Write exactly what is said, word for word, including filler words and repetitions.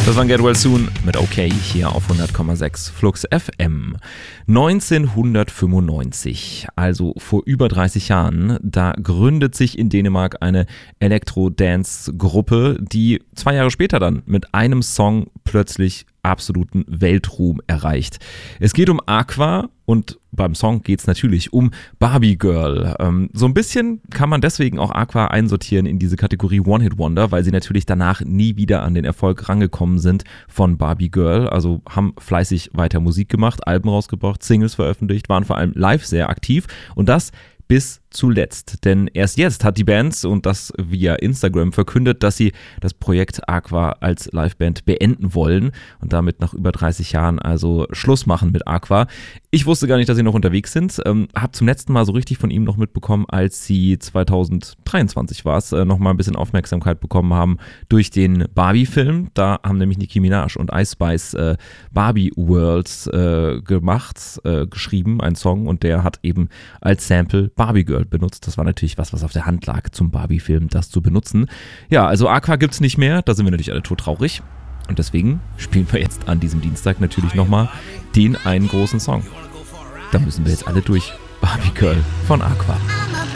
Das war Get Well Soon mit Okay hier auf hundert Komma sechs Flux F M. neunzehnhundertfünfundneunzig, also vor über dreißig Jahren, da gründet sich in Dänemark eine Elektro-Dance-Gruppe, die zwei Jahre später dann mit einem Song plötzlich absoluten Weltruhm erreicht. Es geht um Aqua und beim Song geht es natürlich um Barbie Girl. Ähm, so ein bisschen kann man deswegen auch Aqua einsortieren in diese Kategorie One-Hit-Wonder, weil sie natürlich danach nie wieder an den Erfolg rangekommen sind von Barbie Girl. Also haben fleißig weiter Musik gemacht, Alben rausgebracht, Singles veröffentlicht, waren vor allem live sehr aktiv und das bis zuletzt. Denn erst jetzt hat die Band, und das via Instagram, verkündet, dass sie das Projekt Aqua als Liveband beenden wollen und damit nach über dreißig Jahren also Schluss machen mit Aqua. Ich wusste gar nicht, dass sie noch unterwegs sind. Ähm, hab zum letzten Mal so richtig von ihm noch mitbekommen, als sie zweitausenddreiundzwanzig war es, äh, noch mal ein bisschen Aufmerksamkeit bekommen haben durch den Barbie-Film. Da haben nämlich Nicki Minaj und Ice Spice äh, Barbie Worlds äh, gemacht, äh, geschrieben, ein Song, und der hat eben als Sample Barbie Girl benutzt. Das war natürlich was, was auf der Hand lag zum Barbie-Film, das zu benutzen. Ja, also Aqua gibt's nicht mehr, da sind wir natürlich alle todtraurig. Und deswegen spielen wir jetzt an diesem Dienstag natürlich nochmal den einen großen Song. Da müssen wir jetzt alle durch. Barbie Girl von Aqua.